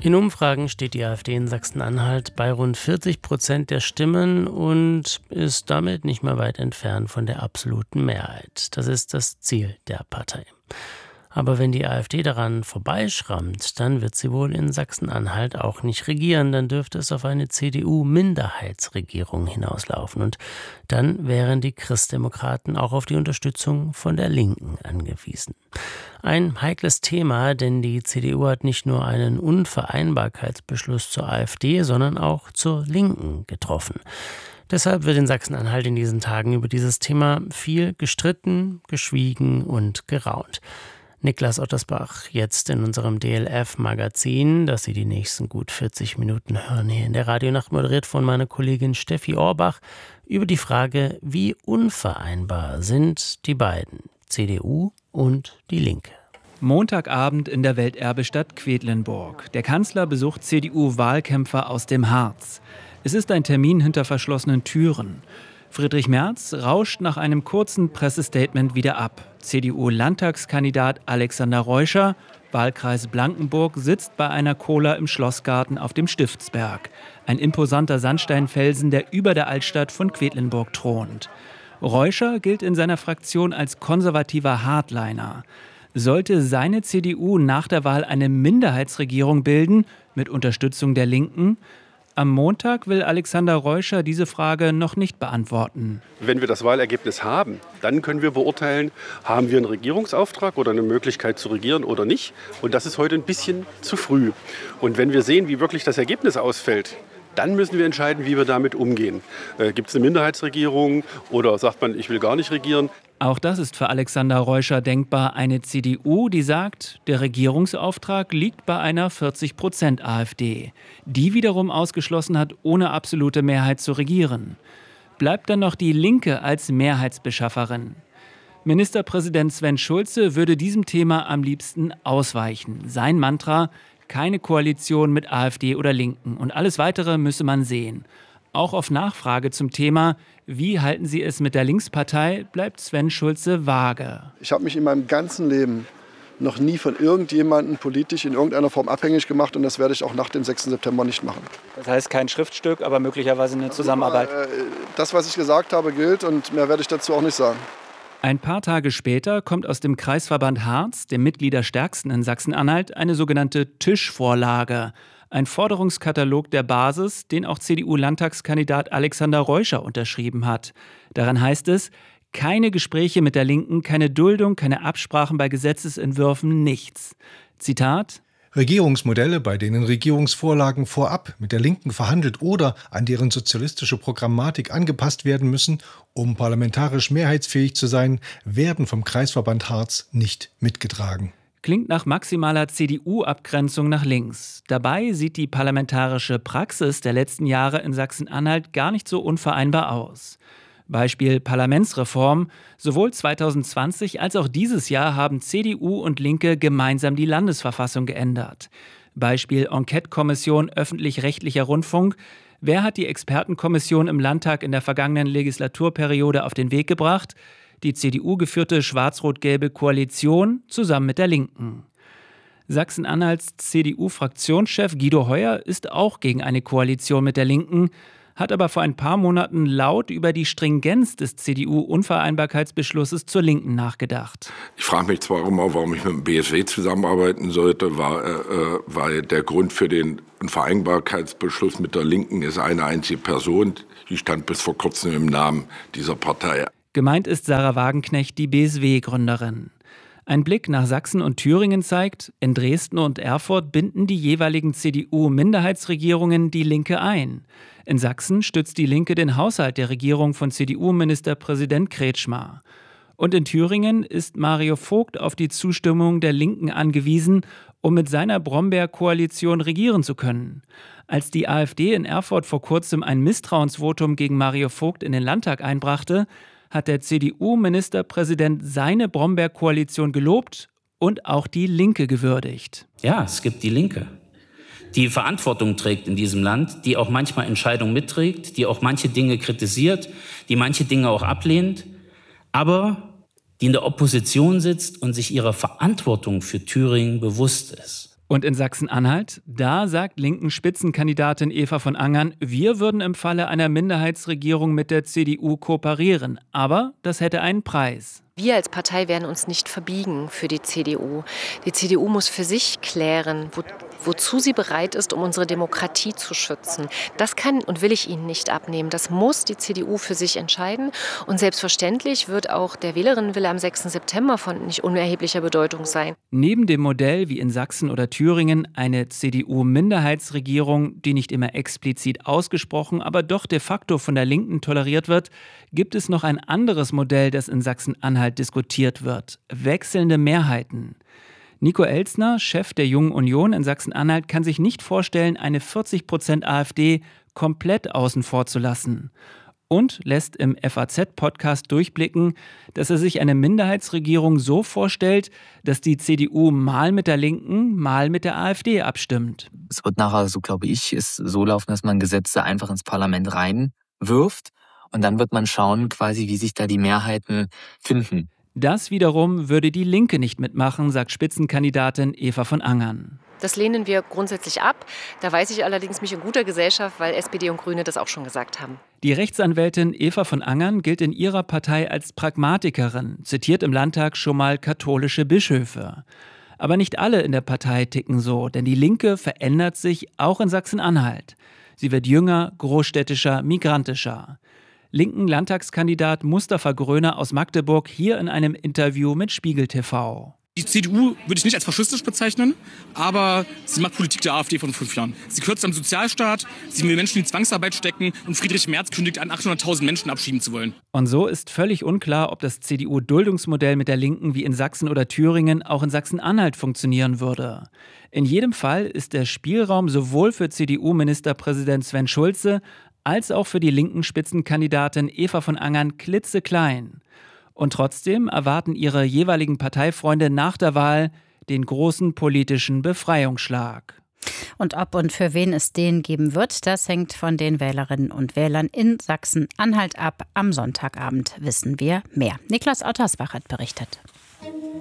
In Umfragen steht die AfD in Sachsen-Anhalt bei rund 40% der Stimmen und ist damit nicht mehr weit entfernt von der absoluten Mehrheit. Das ist das Ziel der Partei. Aber wenn die AfD daran vorbeischrammt, dann wird sie wohl in Sachsen-Anhalt auch nicht regieren. Dann dürfte es auf eine CDU-Minderheitsregierung hinauslaufen. Und dann wären die Christdemokraten auch auf die Unterstützung von der Linken angewiesen. Ein heikles Thema, denn die CDU hat nicht nur einen Unvereinbarkeitsbeschluss zur AfD, sondern auch zur Linken getroffen. Deshalb wird in Sachsen-Anhalt in diesen Tagen über dieses Thema viel gestritten, geschwiegen und geraunt. Niklas Ottersbach jetzt in unserem DLF-Magazin, das Sie die nächsten gut 40 Minuten hören, hier in der Radionacht, moderiert von meiner Kollegin Steffi Orbach, über die Frage, wie unvereinbar sind die beiden, CDU und die Linke. Montagabend in der Welterbestadt Quedlinburg. Der Kanzler besucht CDU-Wahlkämpfer aus dem Harz. Es ist ein Termin hinter verschlossenen Türen. Friedrich Merz rauscht nach einem kurzen Pressestatement wieder ab. CDU-Landtagskandidat Alexander Reuscher, Wahlkreis Blankenburg, sitzt bei einer Cola im Schlossgarten auf dem Stiftsberg. Ein imposanter Sandsteinfelsen, der über der Altstadt von Quedlinburg thront. Reuscher gilt in seiner Fraktion als konservativer Hardliner. Sollte seine CDU nach der Wahl eine Minderheitsregierung bilden, mit Unterstützung der Linken? Am Montag will Alexander Reuscher diese Frage noch nicht beantworten. Wenn wir das Wahlergebnis haben, dann können wir beurteilen, haben wir einen Regierungsauftrag oder eine Möglichkeit zu regieren oder nicht. Und das ist heute ein bisschen zu früh. Und wenn wir sehen, wie wirklich das Ergebnis ausfällt, dann müssen wir entscheiden, wie wir damit umgehen. Gibt es eine Minderheitsregierung oder sagt man, ich will gar nicht regieren? Auch das ist für Alexander Reuscher denkbar. Eine CDU, die sagt, der Regierungsauftrag liegt bei einer 40% AfD. Die wiederum ausgeschlossen hat, ohne absolute Mehrheit zu regieren. Bleibt dann noch die Linke als Mehrheitsbeschafferin. Ministerpräsident Sven Schulze würde diesem Thema am liebsten ausweichen. Sein Mantra: keine Koalition mit AfD oder Linken. Und alles Weitere müsse man sehen. Auch auf Nachfrage zum Thema, wie halten Sie es mit der Linkspartei, bleibt Sven Schulze vage. Ich habe mich in meinem ganzen Leben noch nie von irgendjemandem politisch in irgendeiner Form abhängig gemacht und das werde ich auch nach dem 6. September nicht machen. Das heißt kein Schriftstück, aber möglicherweise eine Zusammenarbeit? Das, was ich gesagt habe, gilt und mehr werde ich dazu auch nicht sagen. Ein paar Tage später kommt aus dem Kreisverband Harz, dem Mitgliederstärksten in Sachsen-Anhalt, eine sogenannte Tischvorlage. Ein Forderungskatalog der Basis, den auch CDU-Landtagskandidat Alexander Reuscher unterschrieben hat. Daran heißt es: keine Gespräche mit der Linken, keine Duldung, keine Absprachen bei Gesetzesentwürfen, nichts. Zitat: Regierungsmodelle, bei denen Regierungsvorlagen vorab mit der Linken verhandelt oder an deren sozialistische Programmatik angepasst werden müssen, um parlamentarisch mehrheitsfähig zu sein, werden vom Kreisverband Harz nicht mitgetragen. Klingt nach maximaler CDU-Abgrenzung nach links. Dabei sieht die parlamentarische Praxis der letzten Jahre in Sachsen-Anhalt gar nicht so unvereinbar aus. Beispiel Parlamentsreform. Sowohl 2020 als auch dieses Jahr haben CDU und Linke gemeinsam die Landesverfassung geändert. Beispiel Enquete-Kommission öffentlich-rechtlicher Rundfunk. Wer hat die Expertenkommission im Landtag in der vergangenen Legislaturperiode auf den Weg gebracht? Die CDU-geführte schwarz-rot-gelbe Koalition zusammen mit der Linken. Sachsen-Anhalts CDU-Fraktionschef Guido Heuer ist auch gegen eine Koalition mit der Linken, hat aber vor ein paar Monaten laut über die Stringenz des CDU-Unvereinbarkeitsbeschlusses zur Linken nachgedacht. Ich frage mich zwar immer, warum ich mit dem BSW zusammenarbeiten sollte, weil der Grund für den Unvereinbarkeitsbeschluss mit der Linken ist eine einzige Person, die stand bis vor kurzem im Namen dieser Partei. Gemeint ist Sarah Wagenknecht, die BSW-Gründerin. Ein Blick nach Sachsen und Thüringen zeigt, in Dresden und Erfurt binden die jeweiligen CDU-Minderheitsregierungen die Linke ein. In Sachsen stützt die Linke den Haushalt der Regierung von CDU-Ministerpräsident Kretschmer. Und in Thüringen ist Mario Vogt auf die Zustimmung der Linken angewiesen, um mit seiner Brombeer-Koalition regieren zu können. Als die AfD in Erfurt vor kurzem ein Misstrauensvotum gegen Mario Vogt in den Landtag einbrachte, hat der CDU-Ministerpräsident seine Brombeer-Koalition gelobt und auch die Linke gewürdigt. Ja, es gibt die Linke, die Verantwortung trägt in diesem Land, die auch manchmal Entscheidungen mitträgt, die auch manche Dinge kritisiert, die manche Dinge auch ablehnt, aber die in der Opposition sitzt und sich ihrer Verantwortung für Thüringen bewusst ist. Und in Sachsen-Anhalt, da sagt linken Spitzenkandidatin Eva von Angern, wir würden im Falle einer Minderheitsregierung mit der CDU kooperieren. Aber das hätte einen Preis. Wir als Partei werden uns nicht verbiegen für die CDU. Die CDU muss für sich klären, wozu sie bereit ist, um unsere Demokratie zu schützen. Das kann und will ich Ihnen nicht abnehmen. Das muss die CDU für sich entscheiden. Und selbstverständlich wird auch der Wählerinnenwille am 6. September von nicht unerheblicher Bedeutung sein. Neben dem Modell wie in Sachsen oder Thüringen eine CDU-Minderheitsregierung, die nicht immer explizit ausgesprochen, aber doch de facto von der Linken toleriert wird, gibt es noch ein anderes Modell, das in Sachsen-Anhalt diskutiert wird: wechselnde Mehrheiten. Nico Elstner, Chef der Jungen Union in Sachsen-Anhalt, kann sich nicht vorstellen, eine 40% AfD komplett außen vor zu lassen. Und lässt im FAZ-Podcast durchblicken, dass er sich eine Minderheitsregierung so vorstellt, dass die CDU mal mit der Linken, mal mit der AfD abstimmt. Es wird nachher, so glaube ich, ist so laufen, dass man Gesetze einfach ins Parlament reinwirft und dann wird man schauen, quasi, wie sich da die Mehrheiten finden. Das wiederum würde die Linke nicht mitmachen, sagt Spitzenkandidatin Eva von Angern. Das lehnen wir grundsätzlich ab. Da weiß ich allerdings mich in guter Gesellschaft, weil SPD und Grüne das auch schon gesagt haben. Die Rechtsanwältin Eva von Angern gilt in ihrer Partei als Pragmatikerin, zitiert im Landtag schon mal katholische Bischöfe. Aber nicht alle in der Partei ticken so, denn die Linke verändert sich auch in Sachsen-Anhalt. Sie wird jünger, großstädtischer, migrantischer. Linken Landtagskandidat Mustafa Gröner aus Magdeburg hier in einem Interview mit Spiegel TV. Die CDU würde ich nicht als faschistisch bezeichnen, aber sie macht Politik der AfD von 5 Jahren. Sie kürzt am Sozialstaat, sie will Menschen in die Zwangsarbeit stecken und Friedrich Merz kündigt an, 800.000 Menschen abschieben zu wollen. Und so ist völlig unklar, ob das CDU-Duldungsmodell mit der Linken wie in Sachsen oder Thüringen auch in Sachsen-Anhalt funktionieren würde. In jedem Fall ist der Spielraum sowohl für CDU-Ministerpräsident Sven Schulze als auch für die linken Spitzenkandidatin Eva von Angern klitzeklein. Und trotzdem erwarten ihre jeweiligen Parteifreunde nach der Wahl den großen politischen Befreiungsschlag. Und ob und für wen es den geben wird, das hängt von den Wählerinnen und Wählern in Sachsen-Anhalt ab. Am Sonntagabend wissen wir mehr. Niklas Ottersbach hat berichtet.